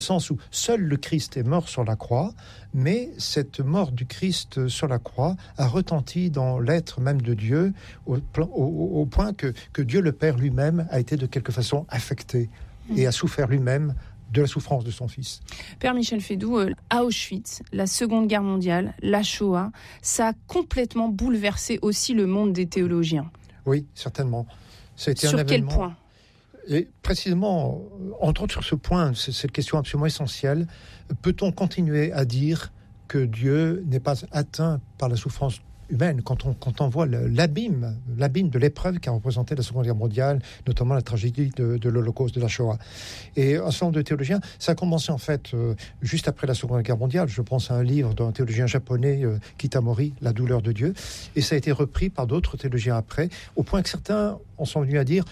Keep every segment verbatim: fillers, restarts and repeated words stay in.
sens où seul le Christ est mort sur la croix, mais cette mort du Christ sur la croix a retenti dans l'être même de Dieu, au, au, au point que, que Dieu le Père lui-même a été de quelque façon affecté mmh. et a souffert lui-même de la souffrance de son Fils. Père Michel Fédoux, euh, à Auschwitz, la Seconde Guerre mondiale, la Shoah, ça a complètement bouleversé aussi le monde des théologiens. Oui, certainement. Ça a été Sur un quel événement... point ? Et précisément, entre autres sur ce point, c'est cette question absolument essentielle. Peut-on continuer à dire que Dieu n'est pas atteint par la souffrance humaine quand on, quand on voit l'abîme, l'abîme de l'épreuve qu'a représenté la Seconde Guerre mondiale, notamment la tragédie de, de l'Holocauste, de la Shoah. Et un certain nombre de théologiens, ça a commencé en fait euh, juste après la Seconde Guerre mondiale. Je pense à un livre d'un théologien japonais, euh, Kitamori, La douleur de Dieu. Et ça a été repris par d'autres théologiens après, au point que certains en sont venus à dire...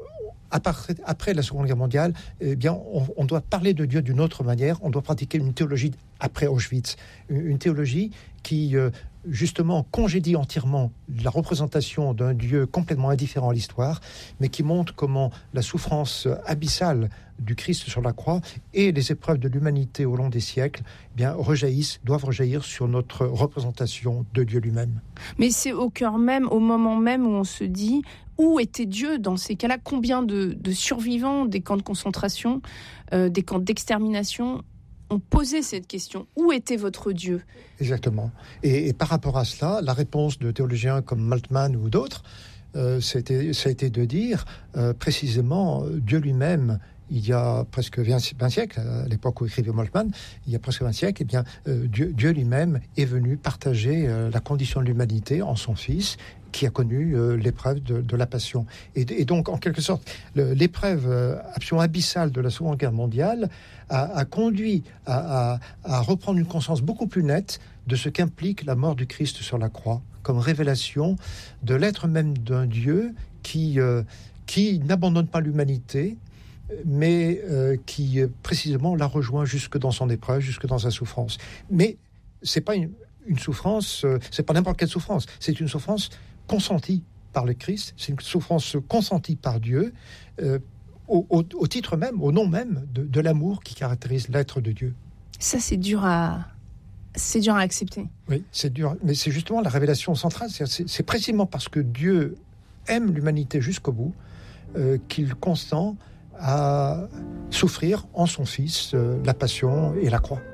Après, après la Seconde Guerre mondiale, eh bien, on, on doit parler de Dieu d'une autre manière. On doit pratiquer une théologie après Auschwitz, une, une théologie qui, euh, justement, congédie entièrement la représentation d'un Dieu complètement indifférent à l'histoire, mais qui montre comment la souffrance abyssale du Christ sur la croix et les épreuves de l'humanité au long des siècles, eh bien, rejaillissent, doivent rejaillir sur notre représentation de Dieu lui-même. Mais c'est au cœur même, au moment même où on se dit... Où était Dieu dans ces cas-là ? Combien de, de survivants des camps de concentration, euh, des camps d'extermination ont posé cette question ? Où était votre Dieu ? Exactement. Et, et par rapport à cela, la réponse de théologiens comme Maltman ou d'autres, euh, c'était, ça a été de dire euh, précisément Dieu lui-même. Il y a presque vingt siècles, à l'époque où écrivait Moltmann, il y a presque vingt siècles, eh bien, euh, Dieu, Dieu lui-même est venu partager euh, la condition de l'humanité en son Fils, qui a connu euh, l'épreuve de, de la Passion. Et, et donc, en quelque sorte, le, l'épreuve euh, absolument abyssale de la Seconde Guerre mondiale a, a conduit à, à, à reprendre une conscience beaucoup plus nette de ce qu'implique la mort du Christ sur la croix, comme révélation de l'être même d'un Dieu qui, euh, qui n'abandonne pas l'humanité, mais euh, qui euh, précisément la rejoint jusque dans son épreuve, jusque dans sa souffrance. Mais c'est pas une, une souffrance, euh, c'est pas n'importe quelle souffrance, c'est une souffrance consentie par le Christ, c'est une souffrance consentie par Dieu, euh, au, au, au titre même, au nom même de, de l'amour qui caractérise l'être de Dieu. Ça, c'est dur à, c'est dur à accepter. Oui, c'est dur, mais c'est justement la révélation centrale, c'est, c'est, c'est précisément parce que Dieu aime l'humanité jusqu'au bout euh, qu'il consent à souffrir en son Fils euh, la passion et la croix.